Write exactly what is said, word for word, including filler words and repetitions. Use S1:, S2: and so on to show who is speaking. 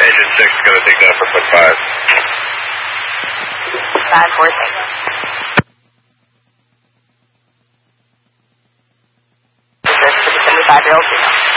S1: Engine six is going to take that for foot five.
S2: Five, four, six. This is a seventy-five-year-old female.